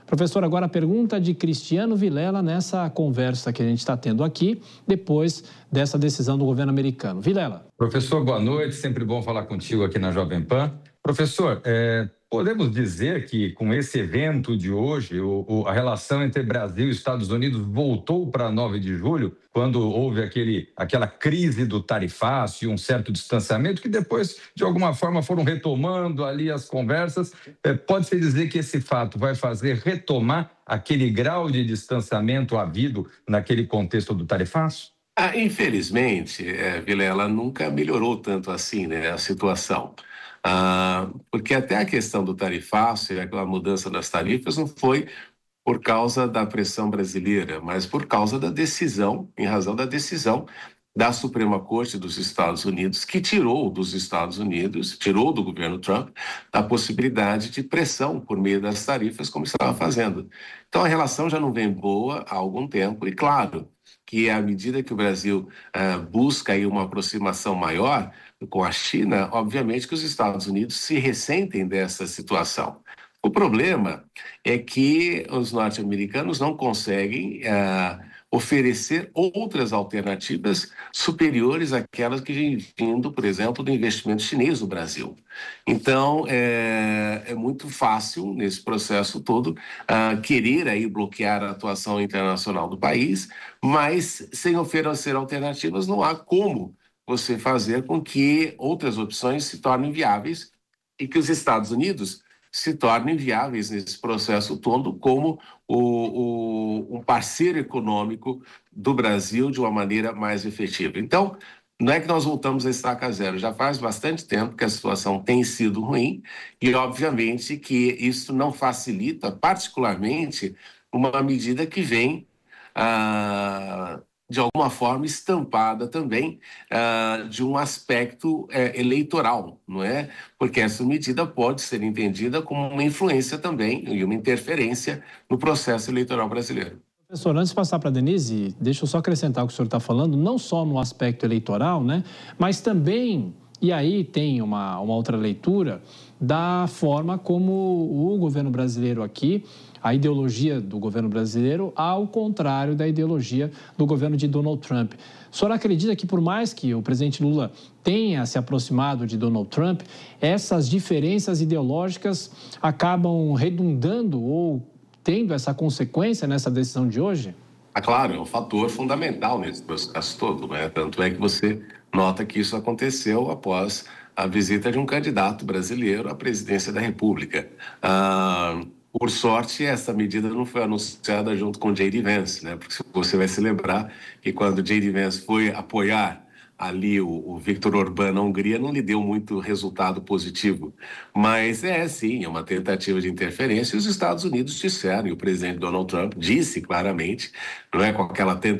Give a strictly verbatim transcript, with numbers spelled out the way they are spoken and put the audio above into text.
Professor, agora a pergunta de Cristiano Vilela nessa conversa que a gente está tendo aqui, depois dessa decisão do governo americano. Vilela. Professor, boa noite, sempre bom falar contigo aqui na Jovem Pan. Professor, é, podemos dizer que com esse evento de hoje, o, o, a relação entre Brasil e Estados Unidos voltou para nove de julho, quando houve aquele, aquela crise do tarifaço e um certo distanciamento, que depois, de alguma forma, foram retomando ali as conversas. É, pode-se dizer que esse fato vai fazer retomar aquele grau de distanciamento havido naquele contexto do tarifaço? Ah, infelizmente, é, Vilela, nunca melhorou tanto assim, né, a situação. Ah, porque até a questão do tarifaço e aquela mudança das tarifas não foi por causa da pressão brasileira, mas por causa da decisão, em razão da decisão da Suprema Corte dos Estados Unidos, que tirou dos Estados Unidos, tirou do governo Trump, a possibilidade de pressão por meio das tarifas, como estava fazendo. Então, a relação já não vem boa há algum tempo, e claro que à medida que o Brasil uh, busca aí uma aproximação maior com a China, obviamente que os Estados Unidos se ressentem dessa situação. O problema é que os norte-americanos não conseguem uh, oferecer outras alternativas superiores àquelas que vêm vindo, por exemplo, do investimento chinês no Brasil. Então, é, é muito fácil, nesse processo todo, uh, querer aí bloquear a atuação internacional do país, mas sem oferecer alternativas não há como você fazer com que outras opções se tornem viáveis e que os Estados Unidos se tornem viáveis nesse processo todo como o, o, um parceiro econômico do Brasil de uma maneira mais efetiva. Então, não é que nós voltamos a estaca zero, já faz bastante tempo que a situação tem sido ruim e, obviamente, que isso não facilita, particularmente, uma medida que vem ah, de alguma forma estampada também uh, de um aspecto uh, eleitoral, não é? Porque essa medida pode ser entendida como uma influência também e uma interferência no processo eleitoral brasileiro. Professor, antes de passar para a Denise, deixa eu só acrescentar o que o senhor está falando, não só no aspecto eleitoral, né? Mas também, e aí tem uma, uma outra leitura, da forma como o governo brasileiro aqui, a ideologia do governo brasileiro, ao contrário da ideologia do governo de Donald Trump. O senhor acredita que, por mais que o presidente Lula tenha se aproximado de Donald Trump, essas diferenças ideológicas acabam redundando ou tendo essa consequência nessa decisão de hoje? Ah, claro, é um fator fundamental nesse processo todo, né? Tanto é que você nota que isso aconteceu após a visita de um candidato brasileiro à presidência da República. Ah, por sorte, essa medida não foi anunciada junto com J D Vance, né? Porque você vai se lembrar que quando J D Vance foi apoiar ali o, o Viktor Orbán na Hungria, não lhe deu muito resultado positivo. Mas é, sim, é uma tentativa de interferência e os Estados Unidos disseram, e o presidente Donald Trump disse claramente, não é, com aquela tentativa